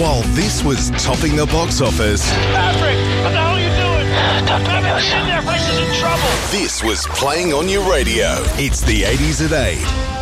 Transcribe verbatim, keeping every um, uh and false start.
While this was topping the box office, Patrick, what the hell are you doing? Don't do this. In there, Race is in trouble. this was playing on your radio. It's the eighties at eight.